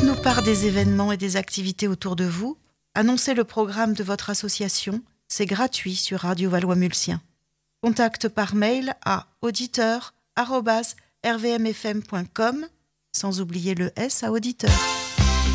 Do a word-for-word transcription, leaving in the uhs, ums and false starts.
Faites-nous part des événements et des activités autour de vous. Annoncez le programme de votre association. C'est gratuit sur Radio Valois-Mulsien. Contact par mail à auditeur arobase r v m f m point com, sans oublier le S à auditeur.